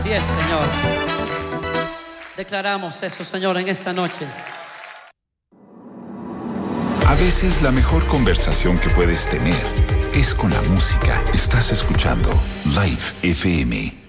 Así es, Señor. Declaramos eso, Señor, en esta noche. A veces la mejor conversación que puedes tener es con la música. Estás escuchando Live FM.